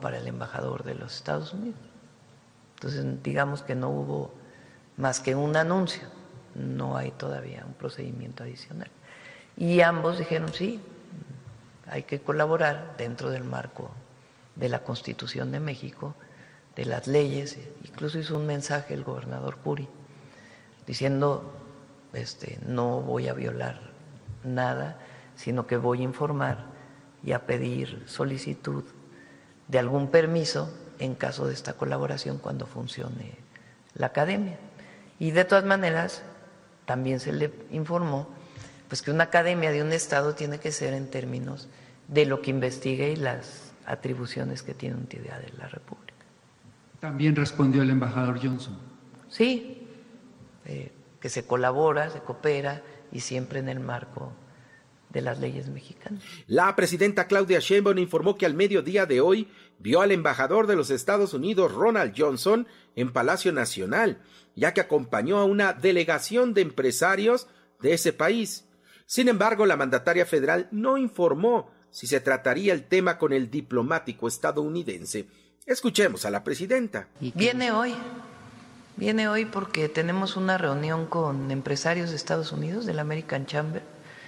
para el embajador de los Estados Unidos. Entonces, digamos que no hubo más que un anuncio, no hay todavía un procedimiento adicional. Y ambos dijeron, sí, hay que colaborar dentro del marco de la Constitución de México, de las leyes. Incluso hizo un mensaje el gobernador Curi diciendo, no voy a violar nada, sino que voy a informar y a pedir solicitud de algún permiso en caso de esta colaboración cuando funcione la academia. Y de todas maneras, también se le informó pues que una academia de un estado tiene que ser en términos de lo que investigue y las atribuciones que tiene una entidad de la República. También respondió el embajador Johnson. Sí, que se colabora, se coopera y siempre en el marco de las leyes mexicanas. La presidenta Claudia Sheinbaum informó que al mediodía de hoy vio al embajador de los Estados Unidos, Ronald Johnson, en Palacio Nacional, ya que acompañó a una delegación de empresarios de ese país. Sin embargo, la mandataria federal no informó si se trataría el tema con el diplomático estadounidense. Escuchemos a la presidenta. Viene hoy porque tenemos una reunión con empresarios de Estados Unidos, del American Chamber,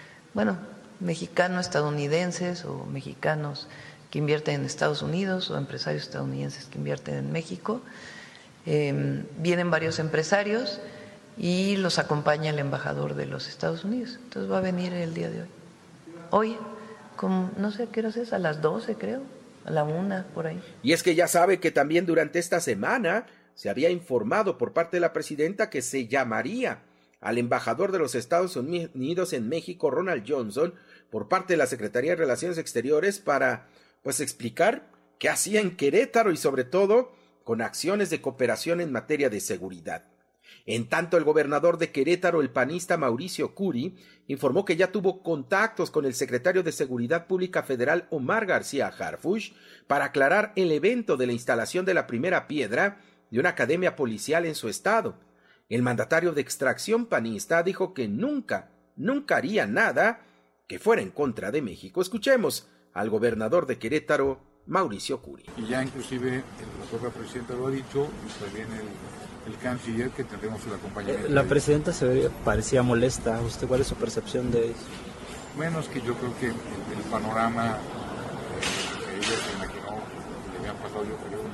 mexicano-estadounidenses o mexicanos que invierten en Estados Unidos o empresarios estadounidenses que invierten en México. Vienen varios empresarios y los acompaña el embajador de los Estados Unidos. Entonces va a venir el día de hoy. Hoy, no sé a qué hora es, a las 12 creo, a la 1 por ahí. Y es que ya sabe que también durante esta semana se había informado por parte de la presidenta que se llamaría al embajador de los Estados Unidos en México, Ronald Johnson, por parte de la Secretaría de Relaciones Exteriores para, explicar qué hacía en Querétaro y sobre todo con acciones de cooperación en materia de seguridad. En tanto, el gobernador de Querétaro, el panista Mauricio Curi, informó que ya tuvo contactos con el secretario de Seguridad Pública Federal, Omar García Harfuch, para aclarar el evento de la instalación de la primera piedra de una academia policial en su estado. El mandatario de extracción panista dijo que nunca haría nada que fuera en contra de México. Escuchemos al gobernador de Querétaro, Mauricio Curi. Y ya inclusive la propia presidenta lo ha dicho, y también el canciller, que tendremos el acompañamiento. La presidenta parecía molesta. ¿Usted cuál es su percepción de eso? Bueno, es que yo creo que el panorama que ella se imaginó que le habían pasado, yo creo,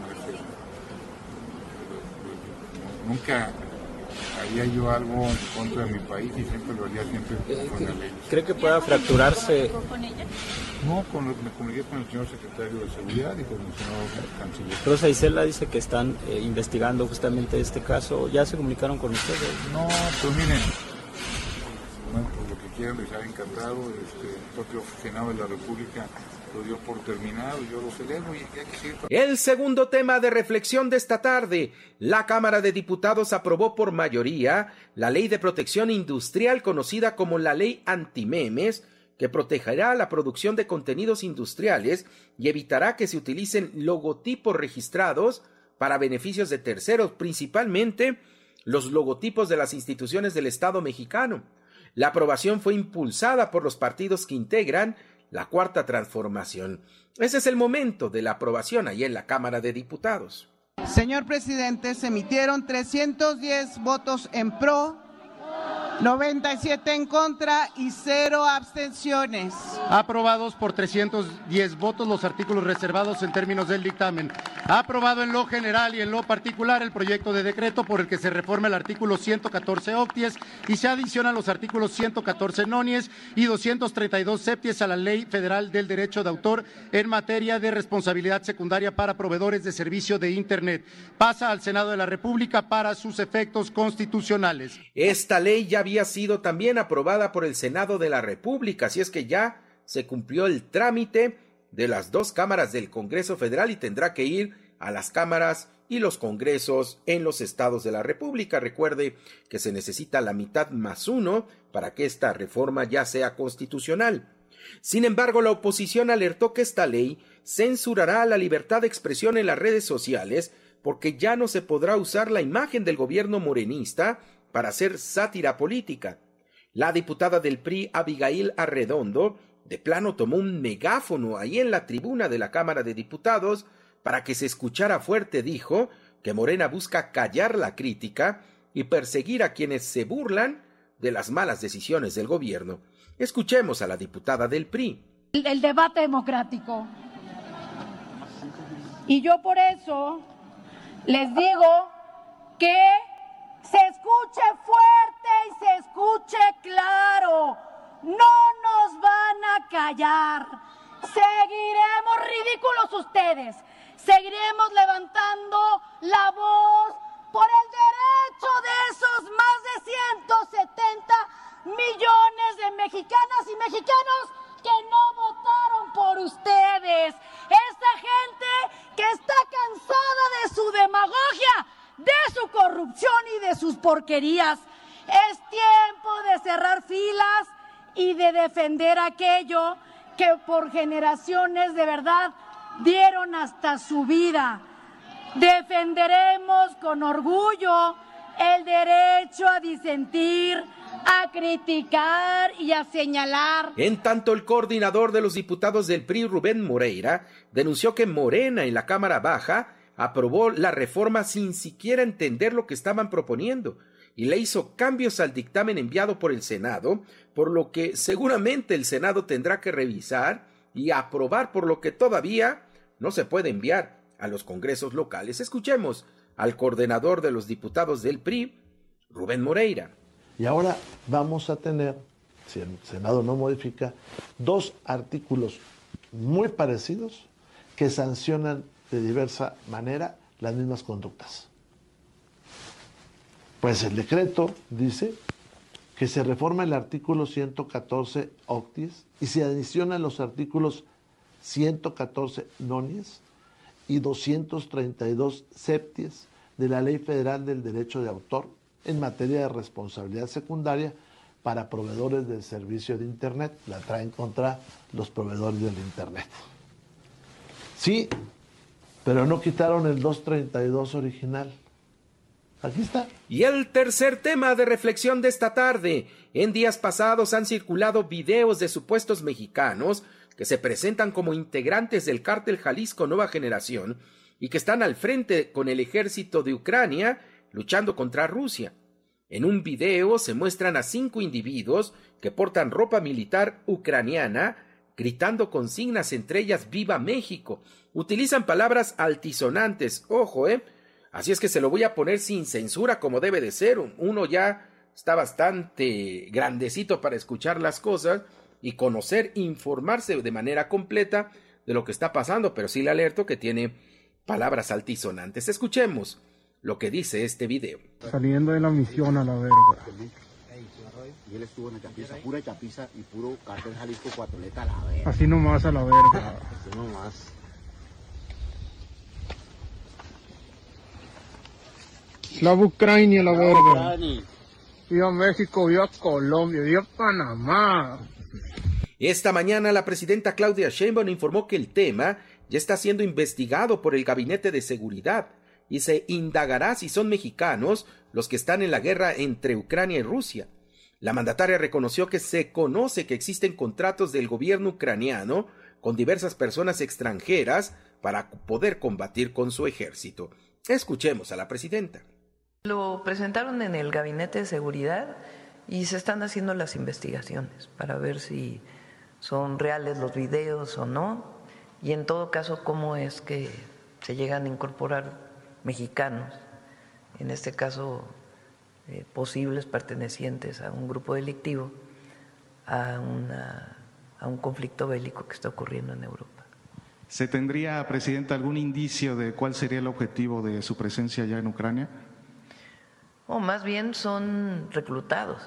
nunca haría yo algo en contra de mi país y siempre lo haría con la ley. ¿Cree que pueda fracturarse? ¿Con ella? No, me comuniqué con el señor secretario de Seguridad y con el señor canciller. Rosa Isela dice que están investigando justamente este caso. ¿Ya se comunicaron con ustedes? No, pues miren, por lo que quieran, les ha encantado. El propio Senado de la República lo dio por terminado, yo lo celebro y hay que seguir. El segundo tema de reflexión de esta tarde: la Cámara de Diputados aprobó por mayoría la Ley de Protección Industrial, conocida como la Ley Antimemes, que protegerá la producción de contenidos industriales y evitará que se utilicen logotipos registrados para beneficios de terceros, principalmente los logotipos de las instituciones del Estado mexicano. La aprobación fue impulsada por los partidos que integran la Cuarta Transformación. Ese es el momento de la aprobación ahí en la Cámara de Diputados. Señor presidente, se emitieron 310 votos en pro, 97 en contra y 0 abstenciones. Aprobados por 310 votos los artículos reservados en términos del dictamen. Aprobado en lo general y en lo particular el proyecto de decreto por el que se reforma el artículo 114 octies y se adicionan los artículos 114 nonies y 232 septies a la Ley Federal del Derecho de Autor en materia de responsabilidad secundaria para proveedores de servicio de Internet. Pasa al Senado de la República para sus efectos constitucionales. Esta ley ya había sido también aprobada por el Senado de la República, así es que ya se cumplió el trámite de las dos cámaras del Congreso Federal y tendrá que ir a las cámaras y los congresos en los estados de la República. Recuerde que se necesita la mitad más 1 para que esta reforma ya sea constitucional. Sin embargo, la oposición alertó que esta ley censurará la libertad de expresión en las redes sociales porque ya no se podrá usar la imagen del gobierno morenista para hacer sátira política. La diputada del PRI, Abigail Arredondo, de plano tomó un megáfono ahí en la tribuna de la Cámara de Diputados para que se escuchara fuerte, dijo que Morena busca callar la crítica y perseguir a quienes se burlan de las malas decisiones del gobierno. Escuchemos a la diputada del PRI. El debate democrático. Y yo por eso les digo que se escuche fuerte y se escuche claro. No nos van a callar. Seguiremos ridículos ustedes. Seguiremos levantando la voz por el derecho de esos más de 170 millones de mexicanas y mexicanos que no votaron por ustedes. Esa gente que está cansada de su demagogia, de su corrupción y de sus porquerías. Es tiempo de cerrar filas y de defender aquello que por generaciones de verdad dieron hasta su vida. Defenderemos con orgullo el derecho a disentir, a criticar y a señalar. En tanto, el coordinador de los diputados del PRI, Rubén Moreira, denunció que Morena en la Cámara Baja aprobó la reforma sin siquiera entender lo que estaban proponiendo y le hizo cambios al dictamen enviado por el Senado, por lo que seguramente el Senado tendrá que revisar y aprobar, por lo que todavía no se puede enviar a los congresos locales. Escuchemos al coordinador de los diputados del PRI, Rubén Moreira. Y ahora vamos a tener, si el Senado no modifica, 2 artículos muy parecidos que sancionan de diversa manera las mismas conductas. Pues el decreto dice que se reforma el artículo 114 octies y se adicionan los artículos 114 nonies y 232 septies de la Ley Federal del Derecho de Autor en materia de responsabilidad secundaria para proveedores del servicio de Internet. La traen contra los proveedores del Internet. Sí, pero no quitaron el 232 original. Aquí está. Y el tercer tema de reflexión de esta tarde. En días pasados han circulado videos de supuestos mexicanos que se presentan como integrantes del cártel Jalisco Nueva Generación y que están al frente con el ejército de Ucrania luchando contra Rusia. En un video se muestran a 5 individuos que portan ropa militar ucraniana, gritando consignas, entre ellas ¡Viva México! Utilizan palabras altisonantes, ojo, así es que se lo voy a poner sin censura como debe de ser. Uno ya está bastante grandecito para escuchar las cosas y conocer, informarse de manera completa de lo que está pasando, pero sí le alerto que tiene palabras altisonantes. Escuchemos lo que dice este video. Saliendo de la misión a la verga. Y él estuvo en la chapiza, pura chapiza y puro cártel Jalisco Cuatoleta a la verga. Así nomás a la verga. Así nomás. Slava Ucrania, la verga. Viva México, viva Colombia, viva Panamá. Esta mañana la presidenta Claudia Sheinbaum informó que el tema ya está siendo investigado por el Gabinete de Seguridad y se indagará si son mexicanos los que están en la guerra entre Ucrania y Rusia. La mandataria reconoció que se conoce que existen contratos del gobierno ucraniano con diversas personas extranjeras para poder combatir con su ejército. Escuchemos a la presidenta. Lo presentaron en el Gabinete de Seguridad y se están haciendo las investigaciones para ver si son reales los videos o no, y en todo caso cómo es que se llegan a incorporar mexicanos, en este caso posibles pertenecientes a un grupo delictivo, a un conflicto bélico que está ocurriendo en Europa. ¿Se tendría, Presidenta, algún indicio de cuál sería el objetivo de su presencia allá en Ucrania? O más bien son reclutados.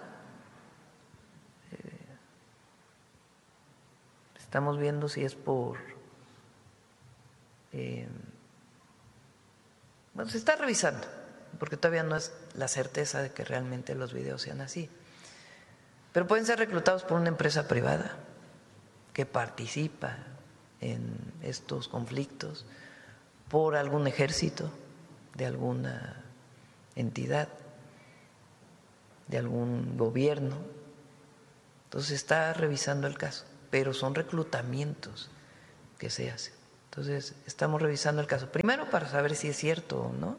Estamos viendo si es por... bueno, se está revisando, porque todavía no es la certeza de que realmente los videos sean así. Pero pueden ser reclutados por una empresa privada que participa en estos conflictos, por algún ejército de alguna entidad, de algún gobierno. Entonces está revisando el caso, pero son reclutamientos que se hacen. Entonces, estamos revisando el caso. Primero, para saber si es cierto o no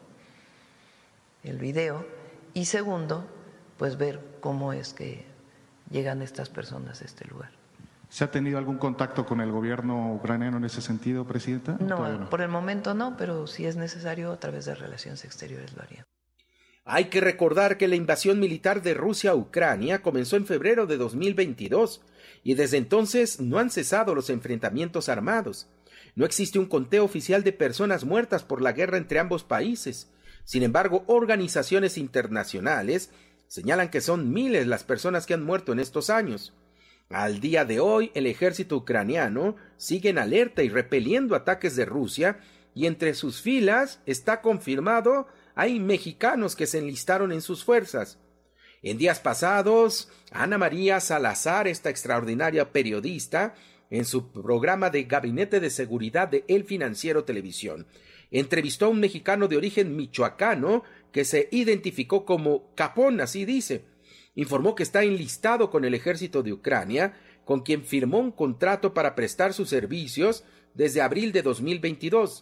el video. Y segundo, pues ver cómo es que llegan estas personas a este lugar. ¿Se ha tenido algún contacto con el gobierno ucraniano en ese sentido, Presidenta? No, por el momento no, pero si es necesario, a través de Relaciones Exteriores lo haría. Hay que recordar que la invasión militar de Rusia a Ucrania comenzó en febrero de 2022 y desde entonces no han cesado los enfrentamientos armados. No existe un conteo oficial de personas muertas por la guerra entre ambos países. Sin embargo, organizaciones internacionales señalan que son miles las personas que han muerto en estos años. Al día de hoy, el ejército ucraniano sigue en alerta y repeliendo ataques de Rusia, y entre sus filas está confirmado hay mexicanos que se enlistaron en sus fuerzas. En días pasados, Ana María Salazar, esta extraordinaria periodista, en su programa de Gabinete de Seguridad de El Financiero Televisión, entrevistó a un mexicano de origen michoacano que se identificó como Capón, así dice. Informó que está enlistado con el ejército de Ucrania, con quien firmó un contrato para prestar sus servicios desde abril de 2022.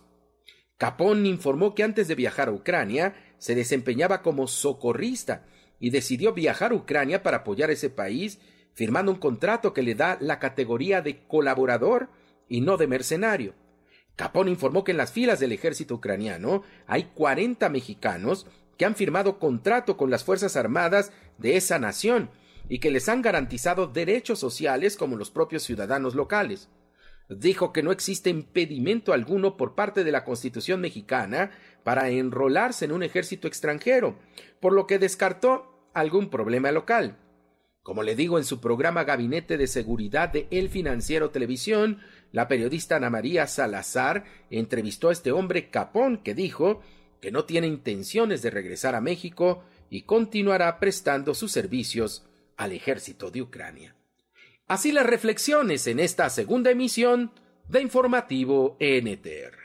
Capón informó que antes de viajar a Ucrania se desempeñaba como socorrista y decidió viajar a Ucrania para apoyar a ese país, firmando un contrato que le da la categoría de colaborador y no de mercenario. Capón informó que en las filas del ejército ucraniano hay 40 mexicanos que han firmado contrato con las Fuerzas Armadas de esa nación y que les han garantizado derechos sociales como los propios ciudadanos locales. Dijo que no existe impedimento alguno por parte de la Constitución mexicana para enrolarse en un ejército extranjero, por lo que descartó algún problema local. Como le digo, en su programa Gabinete de Seguridad de El Financiero Televisión, la periodista Ana María Salazar entrevistó a este hombre Capón, que dijo que no tiene intenciones de regresar a México y continuará prestando sus servicios al ejército de Ucrania. Así las reflexiones en esta segunda emisión de Informativo NTR.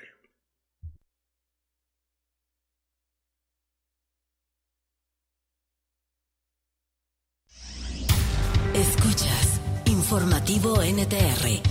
Escuchas Informativo NTR.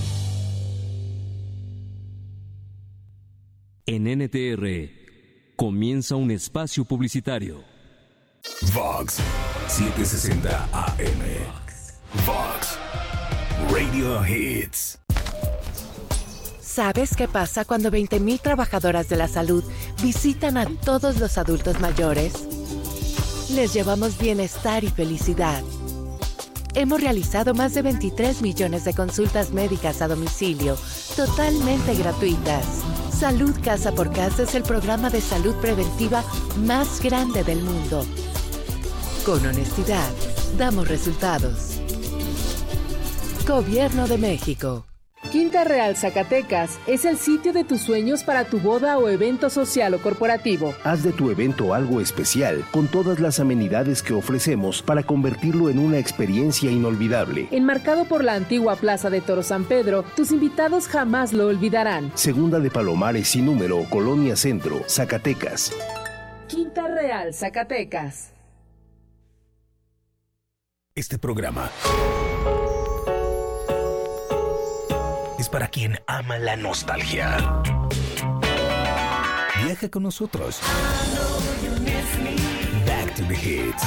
En NTR comienza un espacio publicitario. Vox 760 AM. Vox Radio Hits. ¿Sabes qué pasa cuando 20,000 trabajadoras de la salud visitan a todos los adultos mayores? Les llevamos bienestar y felicidad. Hemos realizado más de 23 millones de consultas médicas a domicilio, totalmente gratuitas. Salud Casa por Casa es el programa de salud preventiva más grande del mundo. Con honestidad, damos resultados. Gobierno de México. Quinta Real Zacatecas es el sitio de tus sueños para tu boda o evento social o corporativo. Haz de tu evento algo especial con todas las amenidades que ofrecemos para convertirlo en una experiencia inolvidable. Enmarcado por la antigua Plaza de Toros San Pedro, tus invitados jamás lo olvidarán. Segunda de Palomares sin número, Colonia Centro, Zacatecas. Quinta Real Zacatecas. Este programa es para quien ama la nostalgia. Viaja con nosotros. Back to the Hits.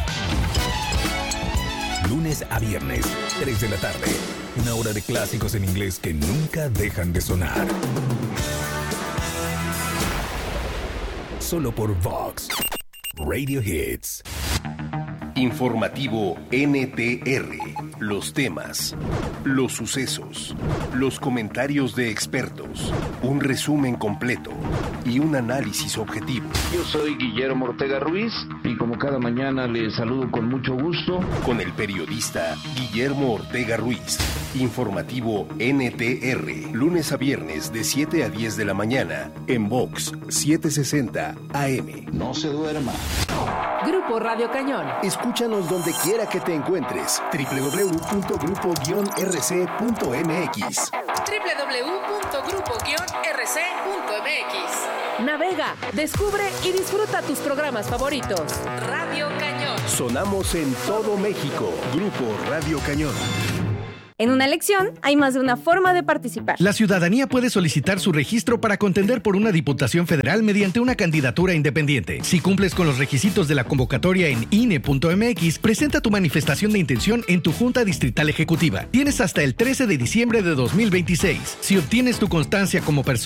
Lunes a viernes, 3 de la tarde. Una hora de clásicos en inglés que nunca dejan de sonar. Solo por Vox Radio Hits. Informativo NTR. Los temas, los sucesos, los comentarios de expertos, un resumen completo y un análisis objetivo. Yo soy Guillermo Ortega Ruiz y como cada mañana les saludo con mucho gusto. Con el periodista Guillermo Ortega Ruiz. Informativo NTR. Lunes a viernes de 7 a 10 de la mañana en Vox 760 AM. No se duerma. Grupo Radio Cañón. Escúchanos donde quiera que te encuentres. www.grupo-rc.mx. www.grupo-rc.mx. Navega, descubre y disfruta tus programas favoritos. Radio Cañón. Sonamos en todo México. Grupo Radio Cañón. En una elección hay más de una forma de participar. La ciudadanía puede solicitar su registro para contender por una diputación federal mediante una candidatura independiente. Si cumples con los requisitos de la convocatoria en INE.mx, presenta tu manifestación de intención en tu Junta Distrital Ejecutiva. Tienes hasta el 13 de diciembre de 2026. Si obtienes tu constancia como persona